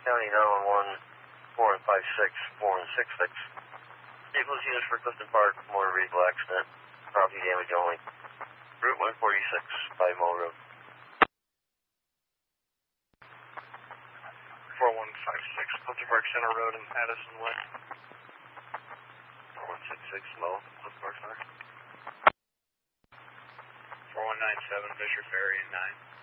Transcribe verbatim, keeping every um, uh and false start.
County nine one one, four and five six, four and six six. Staples units for Clifton Park, motor vehicle accident, property damage only. Route one forty-six, Five Mile Road. four one five six, Clifton Park Center Road in Addison Way. four one six six, Mo, Clifton Park Center. four one nine seven, Fisher Ferry in nine.